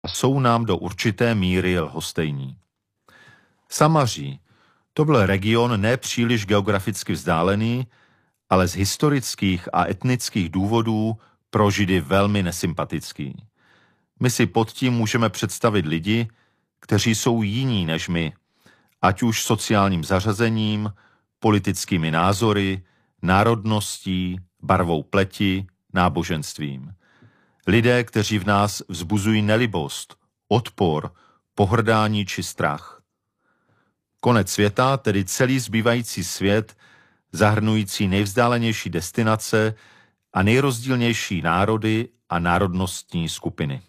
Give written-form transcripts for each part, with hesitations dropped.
a jsou nám do určité míry lhostejní. Samaří, to byl region nepříliš geograficky vzdálený, ale z historických a etnických důvodů pro Židy velmi nesympatický. My si pod tím můžeme představit lidi, kteří jsou jiní než my, ať už sociálním zařazením, politickými názory, národností, barvou pleti, náboženstvím. Lidé, kteří v nás vzbuzují nelibost, odpor, pohrdání či strach. Konec světa, tedy celý zbývající svět, zahrnující nejvzdálenější destinace a nejrozdílnější národy a národnostní skupiny.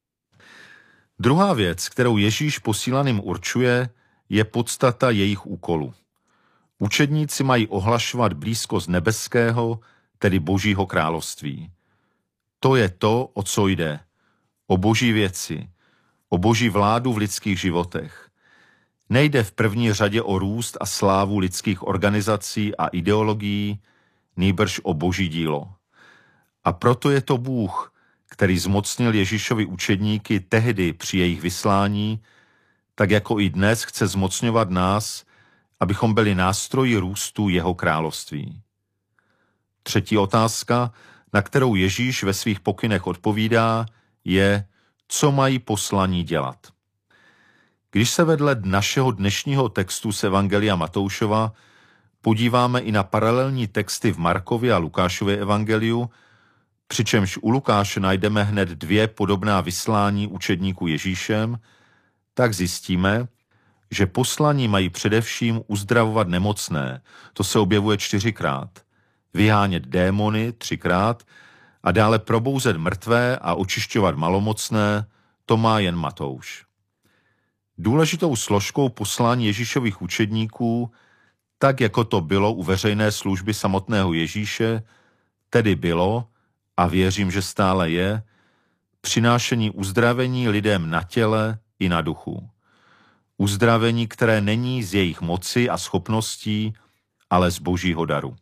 Druhá věc, kterou Ježíš posílaným určuje, je podstata jejich úkolu. Učedníci mají ohlašovat blízkost nebeského, tedy Božího království. To je to, o co jde. O Boží věci, o Boží vládu v lidských životech. Nejde v první řadě o růst a slávu lidských organizací a ideologií, nýbrž o Boží dílo. A proto je to Bůh, který zmocnil Ježíšovi učedníky tehdy při jejich vyslání, tak jako i dnes chce zmocňovat nás, abychom byli nástroji růstu jeho království. Třetí otázka, na kterou Ježíš ve svých pokynech odpovídá, je, co mají poslaní dělat. Když se vedle našeho dnešního textu z Evangelia Matoušova podíváme i na paralelní texty v Markově a Lukášově evangeliu, přičemž u Lukáše najdeme hned dvě podobná vyslání učedníků Ježíšem, tak zjistíme, že poslaní mají především uzdravovat nemocné, to se objevuje 4krát, vyhánět démony 3krát a dále probouzet mrtvé a očišťovat malomocné, to má jen Matouš. Důležitou složkou poslání Ježíšových učedníků, tak jako to bylo u veřejné služby samotného Ježíše, tedy bylo, a věřím, že stále je, přinášení uzdravení lidem na těle i na duchu. Uzdravení, které není z jejich moci a schopností, ale z Božího daru.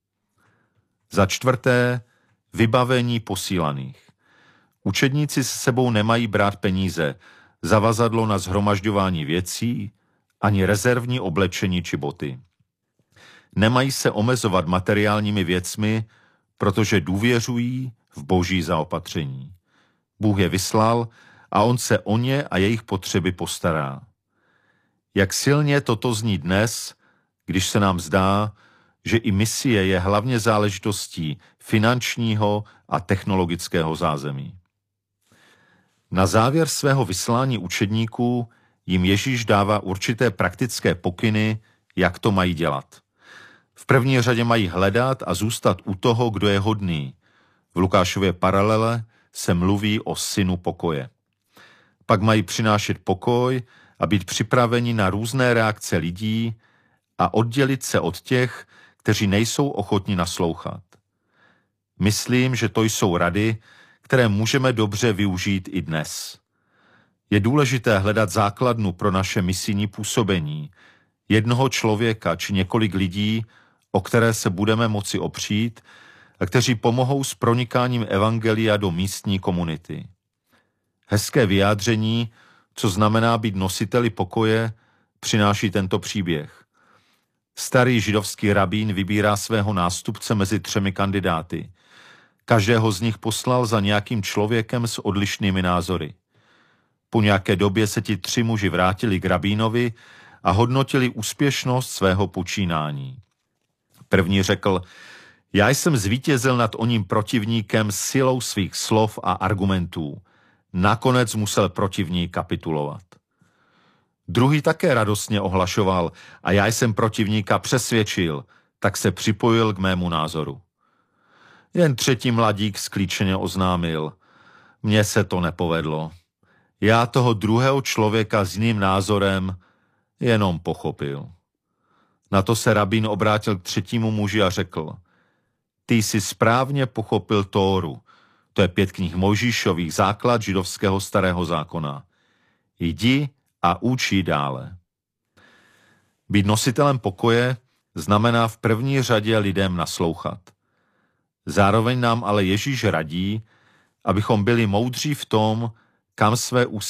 Za čtvrté, vybavení posílaných. Učedníci se sebou nemají brát peníze, zavazadlo na shromažďování věcí, ani rezervní oblečení či boty. Nemají se omezovat materiálními věcmi, protože důvěřují v Boží zaopatření. Bůh je vyslal a on se o ně a jejich potřeby postará. Jak silně toto zní dnes, když se nám zdá, že i misie je hlavně záležitostí finančního a technologického zázemí. Na závěr svého vyslání učedníků jim Ježíš dává určité praktické pokyny, jak to mají dělat. V první řadě mají hledat a zůstat u toho, kdo je hodný. V Lukášově paralele se mluví o synu pokoje. Pak mají přinášet pokoj a být připraveni na různé reakce lidí a oddělit se od těch, kteří nejsou ochotni naslouchat. Myslím, že to jsou rady, které můžeme dobře využít i dnes. Je důležité hledat základnu pro naše misijní působení, jednoho člověka či několik lidí, o které se budeme moci opřít a kteří pomohou s pronikáním evangelia do místní komunity. Hezké vyjádření, co znamená být nositeli pokoje, přináší tento příběh. Starý židovský rabín vybírá svého nástupce mezi 3 kandidáty. Každého z nich poslal za nějakým člověkem s odlišnými názory. Po nějaké době se ti 3 muži vrátili k rabínovi a hodnotili úspěšnost svého počínání. První řekl, já jsem zvítězil nad oním protivníkem silou svých slov a argumentů. Nakonec musel protivník kapitulovat. Druhý také radostně ohlašoval a já jsem protivníka přesvědčil, tak se připojil k mému názoru. Jen 3. mladík sklíčeně oznámil, mně se to nepovedlo. Já toho druhého člověka s jiným názorem jenom pochopil. Na to se rabín obrátil k 3. muži a řekl, ty jsi správně pochopil Tóru, to je 5 knih Mojžíšových, základ židovského starého zákona. Jdi a učí dále. Být nositelem pokoje znamená v první řadě lidem naslouchat. Zároveň nám ale Ježíš radí, abychom byli moudří v tom, kam své